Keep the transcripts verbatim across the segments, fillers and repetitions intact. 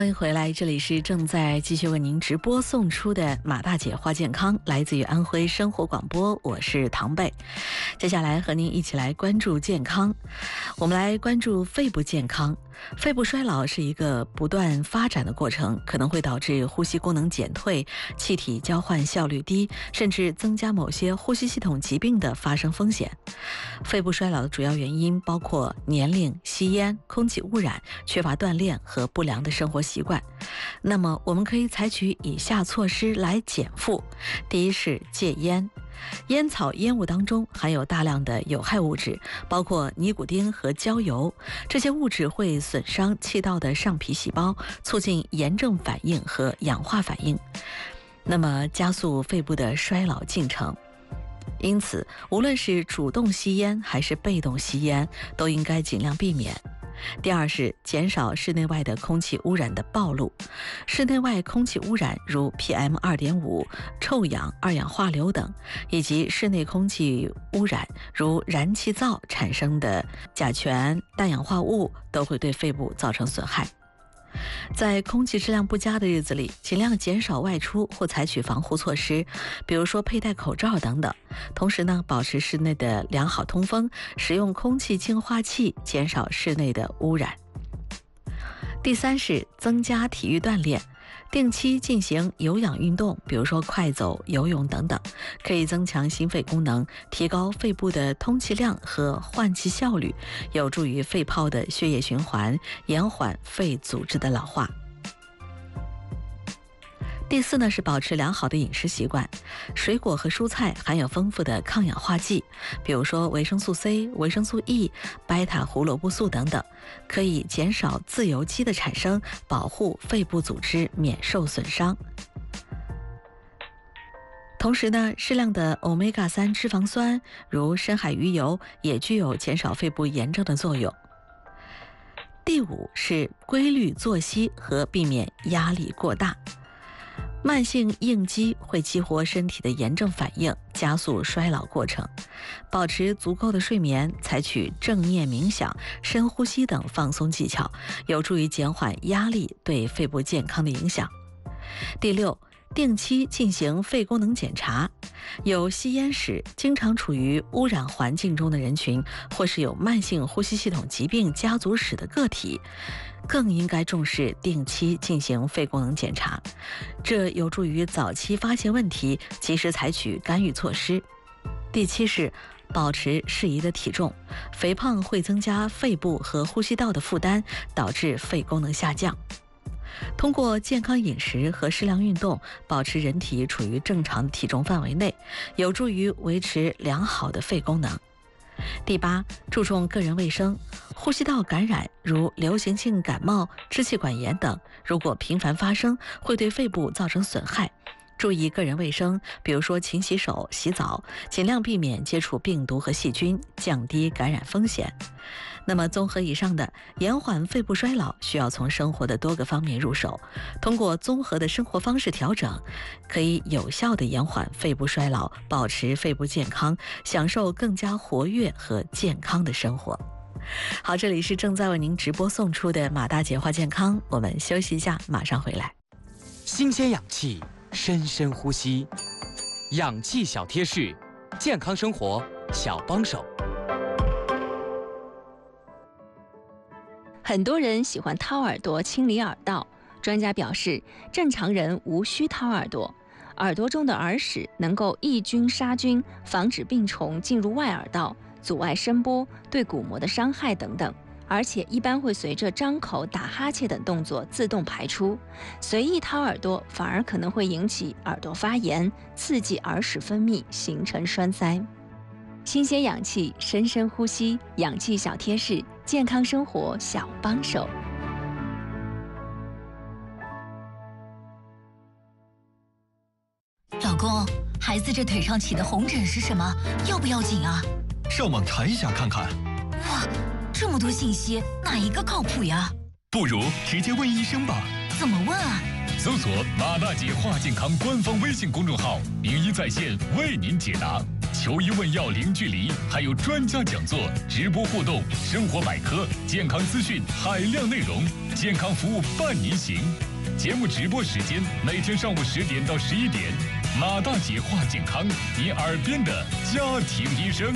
欢迎回来，这里是正在继续为您直播送出的马大姐话健康，来自于安徽生活广播，我是唐贝。接下来和您一起来关注健康，我们来关注肺部健康。肺部衰老是一个不断发展的过程，可能会导致呼吸功能减退、气体交换效率低，甚至增加某些呼吸系统疾病的发生风险。肺部衰老的主要原因包括年龄、吸烟、空气污染、缺乏锻炼和不良的生活习惯。那么我们可以采取以下措施来减负。第一是戒烟。烟草烟雾当中含有大量的有害物质，包括尼古丁和焦油，这些物质会损伤气道的上皮细胞，促进炎症反应和氧化反应，那么加速肺部的衰老进程。因此，无论是主动吸烟还是被动吸烟，都应该尽量避免。第二是减少室内外的空气污染的暴露。室内外空气污染如 P M 二点五、臭氧、二氧化硫等，以及室内空气污染如燃气灶产生的甲醛、氮氧化物，都会对肺部造成损害。在空气质量不佳的日子里，尽量减少外出或采取防护措施，比如说佩戴口罩等等。同时呢，保持室内的良好通风，使用空气净化器，减少室内的污染。第三是增加体育锻炼。定期进行有氧运动，比如说快走、游泳等等，可以增强心肺功能，提高肺部的通气量和换气效率，有助于肺泡的血液循环，延缓肺组织的老化。第四呢是保持良好的饮食习惯，水果和蔬菜含有丰富的抗氧化剂，比如说维生素 C、维生素 E、贝塔胡萝卜素等等，可以减少自由基的产生，保护肺部组织免受损伤。同时呢，适量的 欧米伽三 脂肪酸，如深海鱼油，也具有减少肺部炎症的作用。第五是规律作息和避免压力过大。慢性应激会激活身体的炎症反应，加速衰老过程。保持足够的睡眠，采取正念冥想、深呼吸等放松技巧，有助于减缓压力对肺部健康的影响。第六，定期进行肺功能检查。有吸烟史、经常处于污染环境中的人群，或是有慢性呼吸系统疾病家族史的个体，更应该重视定期进行肺功能检查，这有助于早期发现问题，及时采取干预措施。第七是保持适宜的体重，肥胖会增加肺部和呼吸道的负担，导致肺功能下降。通过健康饮食和适量运动，保持人体处于正常体重范围内，有助于维持良好的肺功能。第八，注重个人卫生。呼吸道感染如流行性感冒、支气管炎等，如果频繁发生，会对肺部造成损害。注意个人卫生，比如说勤洗手、洗澡，尽量避免接触病毒和细菌，降低感染风险。那么综合以上的，延缓肺部衰老需要从生活的多个方面入手，通过综合的生活方式调整，可以有效地延缓肺部衰老，保持肺部健康，享受更加活跃和健康的生活。好，这里是正在为您直播送出的马大姐话健康，我们休息一下，马上回来。 新鲜氧气，深深呼吸，氧气小贴士，健康生活小帮手。 很多人喜欢掏耳朵清理耳道，专家表示，正常人无需掏耳朵，耳朵中的耳屎能够抑菌杀菌，防止病虫进入外耳道，阻碍声波，对鼓膜的伤害等等，而且一般会随着张口、打哈欠等动作自动排出。随意掏耳朵反而可能会引起耳朵发炎，刺激耳屎分泌，形成栓塞。新鲜氧气，深深呼吸，氧气小贴士，健康生活小帮手。 老公，孩子这腿上起的红疹是什么？要不要紧啊？ 上网查一下看看。 哇，这么多信息，哪一个靠谱呀？ 不如直接问医生吧。 怎么问啊？ 搜索马大姐话健康官方微信公众号，名医在线为您解答。 求医问药零距离，还有专家讲座、直播互动、生活百科、健康资讯、海量内容，健康服务伴您行。节目直播时间每天上午十点到十一点，马大姐话健康，你耳边的家庭医生。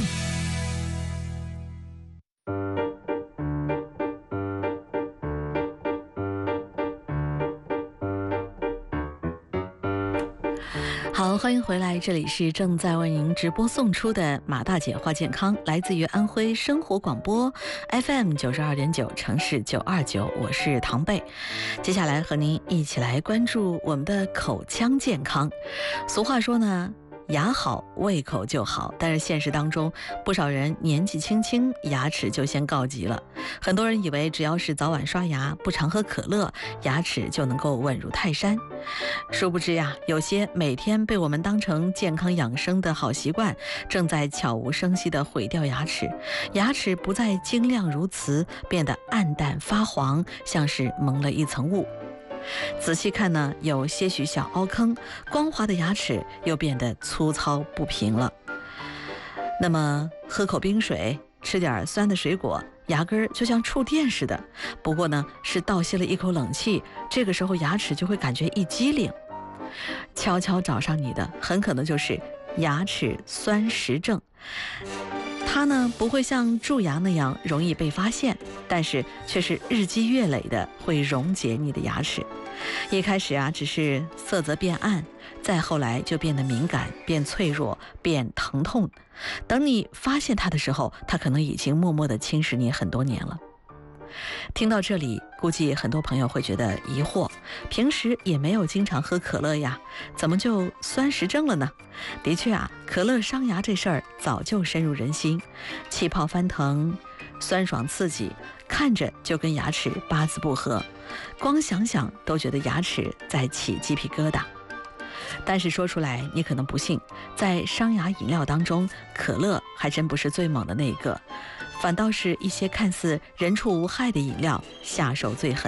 好，欢迎回来，这里是正在为您直播送出的马大姐话健康，来自于安徽生活广播 F M 九十二点九，城市九二九，我是唐贝。接下来和您一起来关注我们的口腔健康。俗话说呢，牙好胃口就好，但是现实当中不少人年纪轻轻牙齿就先告急了。很多人以为只要是早晚刷牙，不常喝可乐，牙齿就能够稳如泰山。殊不知呀，有些每天被我们当成健康养生的好习惯，正在悄无声息地毁掉牙齿。牙齿不再晶亮如瓷，变得暗淡发黄，像是蒙了一层雾。仔细看呢，有些许小凹坑，光滑的牙齿又变得粗糙不平了。那么喝口冰水，吃点酸的水果，牙根就像触电似的。不过呢，是倒吸了一口冷气，这个时候牙齿就会感觉一激灵。悄悄找上你的，很可能就是牙齿酸蚀症。它呢不会像蛀牙那样容易被发现，但是却是日积月累的会溶解你的牙齿。一开始啊只是色泽变暗，再后来就变得敏感、变脆弱、变疼痛。等你发现它的时候，它可能已经默默地侵蚀你很多年了。听到这里，估计很多朋友会觉得疑惑，平时也没有经常喝可乐呀，怎么就酸蚀症了呢？的确啊，可乐伤牙这事儿早就深入人心，气泡翻腾，酸爽刺激，看着就跟牙齿八字不合，光想想都觉得牙齿在起鸡皮疙瘩。但是说出来你可能不信，在伤牙饮料当中，可乐还真不是最猛的那一个，反倒是一些看似人畜无害的饮料下手最狠。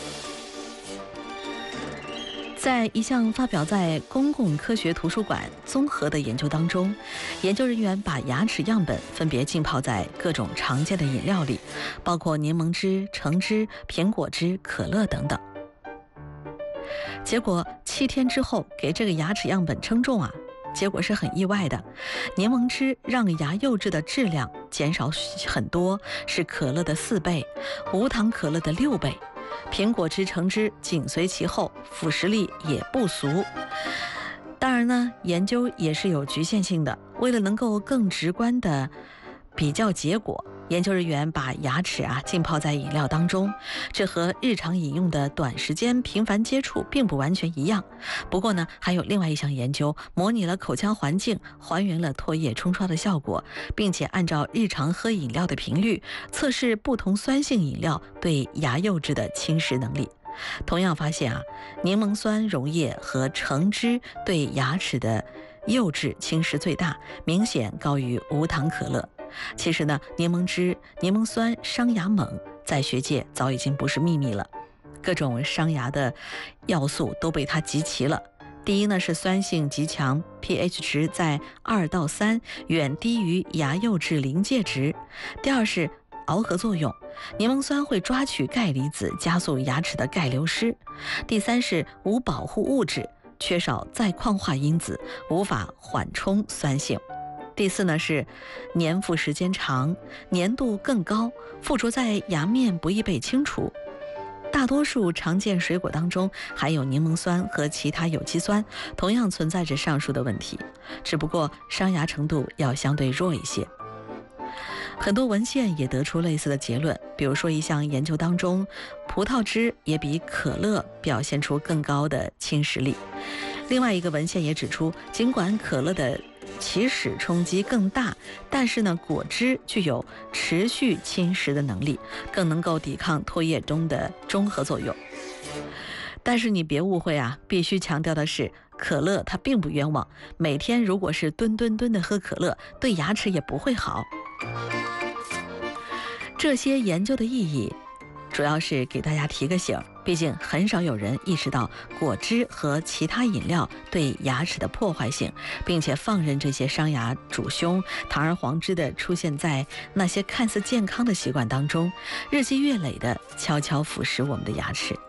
在一项发表在公共科学图书馆综合的研究当中，研究人员把牙齿样本分别浸泡在各种常见的饮料里，包括柠檬汁、橙汁、苹果汁、可乐等等。结果七天之后给这个牙齿样本称重啊，结果是很意外的，柠檬汁让牙釉质的质量减少很多，是可乐的四倍，无糖可乐的六倍。苹果汁、橙汁紧随其后，腐蚀力也不俗。当然呢，研究也是有局限性的，为了能够更直观的比较结果，研究人员把牙齿啊浸泡在饮料当中，这和日常饮用的短时间频繁接触并不完全一样。不过呢，还有另外一项研究，模拟了口腔环境，还原了唾液冲刷的效果，并且按照日常喝饮料的频率，测试不同酸性饮料对牙釉质的侵蚀能力。同样发现啊，柠檬酸溶液和橙汁对牙齿的釉质侵蚀最大，明显高于无糖可乐。其实呢，柠檬汁、柠檬酸伤牙猛，在学界早已经不是秘密了。各种伤牙的要素都被它集齐了。第一呢是酸性极强 ，pH 值在二到三，远低于牙釉质临界值。第二是螯合作用，柠檬酸会抓取钙离子，加速牙齿的钙流失。第三是无保护物质，缺少再矿化因子，无法缓冲酸性。第四呢是粘附时间长，粘度更高，附着在牙面不易被清除。大多数常见水果当中含有柠檬酸和其他有机酸，同样存在着上述的问题，只不过伤牙程度要相对弱一些。很多文献也得出类似的结论，比如说一项研究当中，葡萄汁也比可乐表现出更高的侵蚀力。另外一个文献也指出，尽管可乐的起始冲击更大，但是呢，果汁具有持续侵蚀的能力，更能够抵抗唾液中的中和作用。但是你别误会啊，必须强调的是，可乐它并不冤枉，每天如果是吨吨吨的喝可乐，对牙齿也不会好。这些研究的意义主要是给大家提个醒，毕竟很少有人意识到果汁和其他饮料对牙齿的破坏性，并且放任这些伤牙主凶、堂而皇之的出现在那些看似健康的习惯当中，日积月累的悄悄腐蚀我们的牙齿。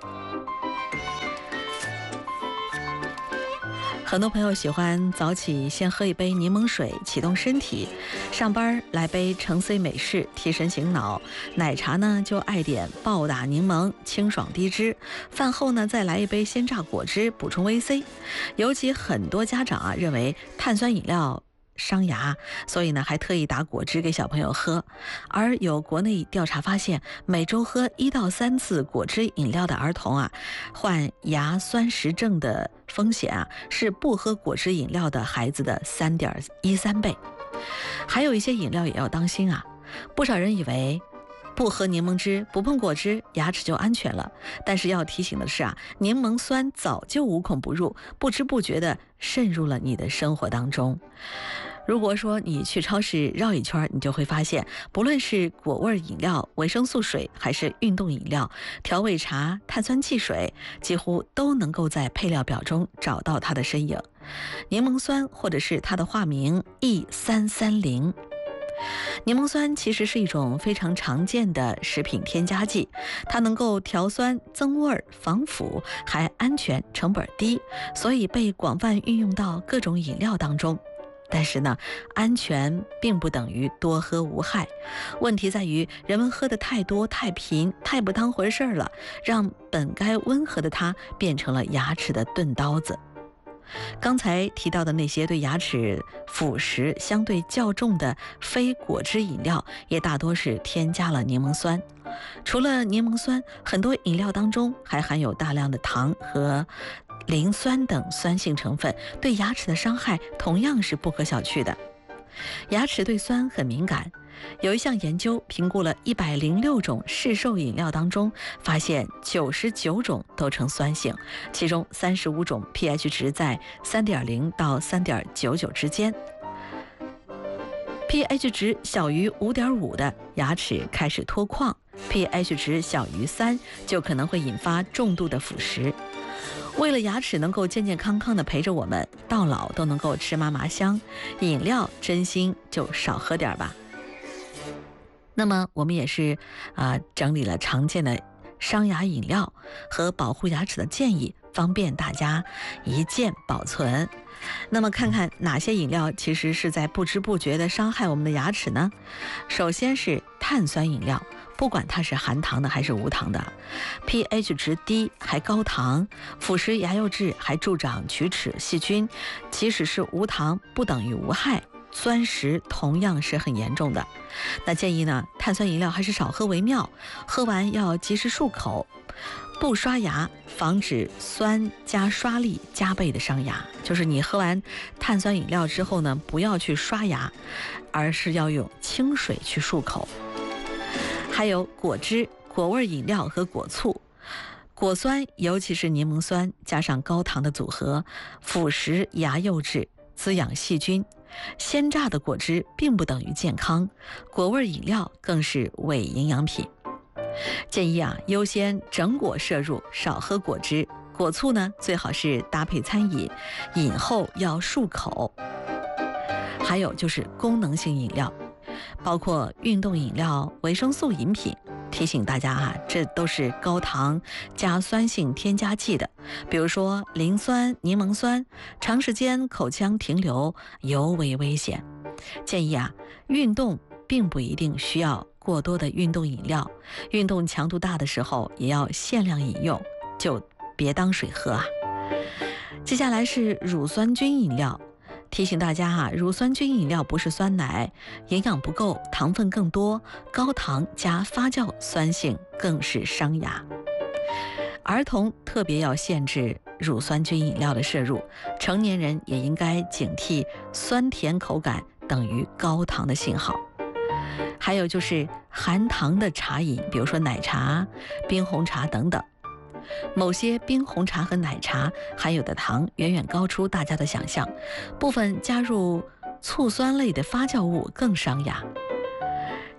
很多朋友喜欢早起先喝一杯柠檬水启动身体，上班来杯橙 C 美式提神醒脑，奶茶呢就爱点暴打柠檬清爽低脂，饭后呢再来一杯鲜榨果汁补充维 C。 尤其很多家长啊认为碳酸饮料伤牙，所以呢还特意打果汁给小朋友喝。而有国内调查发现，每周喝一到三次果汁饮料的儿童啊，患牙酸蚀症的风险啊是不喝果汁饮料的孩子的 三点一三 倍。还有一些饮料也要当心啊，不少人以为不喝柠檬汁不碰果汁牙齿就安全了，但是要提醒的是啊，柠檬酸早就无孔不入，不知不觉地渗入了你的生活当中。如果说你去超市绕一圈，你就会发现，不论是果味饮料、维生素水，还是运动饮料、调味茶、碳酸汽水，几乎都能够在配料表中找到它的身影。柠檬酸或者是它的化名 E 三三零。柠檬酸其实是一种非常常见的食品添加剂，它能够调酸、增味、防腐，还安全、成本低，所以被广泛运用到各种饮料当中。但是呢，安全并不等于多喝无害。问题在于人们喝的太多、太频、太不当回事儿了，让本该温和的它变成了牙齿的钝刀子。刚才提到的那些对牙齿腐蚀相对较重的非果汁饮料，也大多是添加了柠檬酸。除了柠檬酸，很多饮料当中还含有大量的糖和磷酸等酸性成分，对牙齿的伤害同样是不可小觑的。牙齿对酸很敏感，有一项研究评估了一百零六种市售饮料当中，发现九十九种都呈酸性，其中三十五种 pH 值在 三点零 到 三点九九 之间。pH 值小于 五点五 的牙齿开始脱矿， pH 值小于三就可能会引发重度的腐蚀。为了牙齿能够健健康康的陪着我们到老都能够吃嘛嘛香，饮料真心就少喝点吧。那么我们也是啊、呃、整理了常见的伤牙饮料和保护牙齿的建议，方便大家一键保存。那么看看哪些饮料其实是在不知不觉的伤害我们的牙齿呢？首先是碳酸饮料，不管它是含糖的还是无糖的， pH 值低还高糖，腐蚀牙釉质，还助长龋齿细菌。即使是无糖不等于无害，酸蚀同样是很严重的。那建议呢，碳酸饮料还是少喝为妙，喝完要及时漱口，不刷牙，防止酸加刷力加倍的伤牙。就是你喝完碳酸饮料之后呢，不要去刷牙，而是要用清水去漱口。还有果汁、果味饮料和果醋，果酸尤其是柠檬酸加上高糖的组合，腐蚀牙釉质，滋养细菌。鲜榨的果汁并不等于健康，果味饮料更是伪营养品。建议啊，优先整果摄入，少喝果汁。果醋呢，最好是搭配餐饮，饮后要漱口。还有就是功能性饮料，包括运动饮料、维生素饮品。提醒大家啊，这都是高糖加酸性添加剂的，比如说磷酸、柠檬酸，长时间口腔停留尤为危险。建议啊，运动并不一定需要过多的运动饮料，运动强度大的时候也要限量饮用，就别当水喝啊。接下来是乳酸菌饮料。提醒大家啊，乳酸菌饮料不是酸奶，营养不够，糖分更多，高糖加发酵，酸性更是伤牙。儿童特别要限制乳酸菌饮料的摄入，成年人也应该警惕酸甜口感等于高糖的信号。还有就是含糖的茶饮，比如说奶茶、冰红茶等等。某些冰红茶和奶茶含有的糖远远高出大家的想象，部分加入醋酸类的发酵物更伤牙。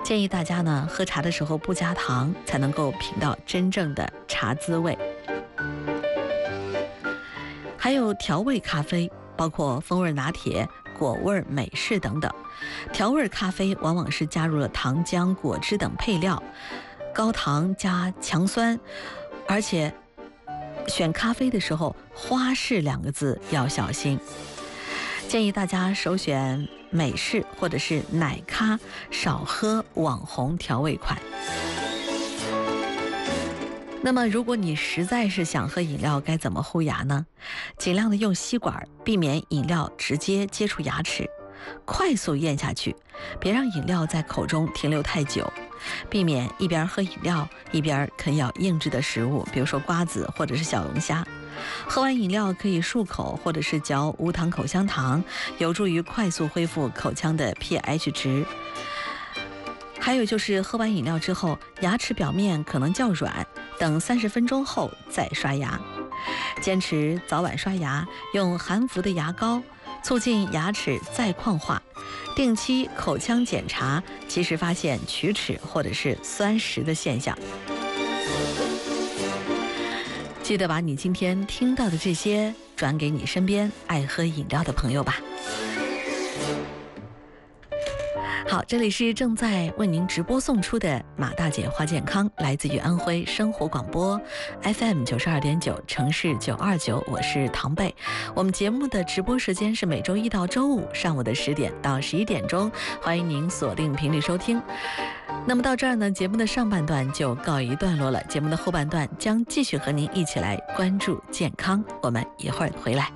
建议大家呢喝茶的时候不加糖，才能够品到真正的茶滋味。还有调味咖啡，包括风味拿铁、果味美式等等。调味咖啡往往是加入了糖浆、果汁等配料，高糖加强酸，而且选咖啡的时候花式两个字要小心。建议大家首选美式或者是奶咖，少喝网红调味款。那么如果你实在是想喝饮料，该怎么护牙呢？尽量的用吸管，避免饮料直接接触牙齿，快速咽下去，别让饮料在口中停留太久，避免一边喝饮料一边啃咬硬质的食物，比如说瓜子或者是小龙虾。喝完饮料可以漱口或者是嚼无糖口香糖，有助于快速恢复口腔的 pH 值。还有就是喝完饮料之后，牙齿表面可能较软，等三十分钟后再刷牙。坚持早晚刷牙，用含氟的牙膏，促进牙齿再矿化。定期口腔检查，及时发现龋齿或者是酸蚀的现象。记得把你今天听到的这些转给你身边爱喝饮料的朋友吧。好，这里是正在为您直播送出的马大姐话健康，来自于安徽生活广播 F M 九十二点九，城市九二九，我是唐贝。我们节目的直播时间是每周一到周五上午的十点到十一点钟，欢迎您锁定频率收听。那么到这儿呢，节目的上半段就告一段落了，节目的后半段将继续和您一起来关注健康，我们一会儿回来。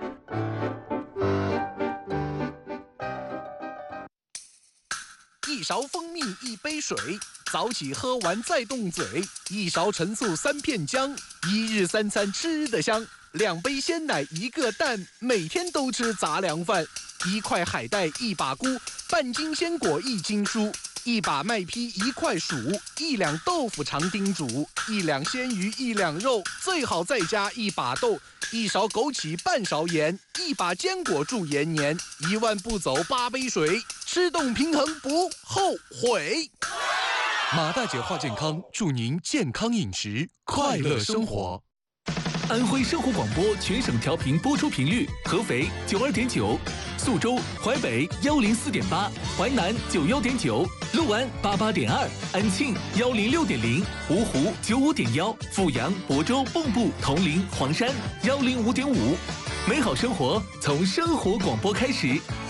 一勺蜂蜜一杯水，早起喝完再动嘴，一勺陈醋三片姜，一日三餐吃得香，两杯鲜奶一个蛋，每天都吃杂粮饭，一块海带一把菇，半斤鲜果一斤蔬，一把麦坯一块薯，一两豆腐常叮嘱，一两鲜鱼一两肉，最好再加一把豆，一勺枸杞半勺盐，一把坚果助延年，一万步走八杯水，吃动平衡不后悔。 马大姐话健康，祝您健康饮食，快乐生活。 安徽生活广播全省调频播出频率：合肥九二点九，宿州、淮北幺零四点八，淮南九幺点九，六安八八点二，安庆幺零六点零，芜湖九五点幺，阜阳、亳州、蚌埠、铜陵、黄山幺零五点五。美好生活从生活广播开始，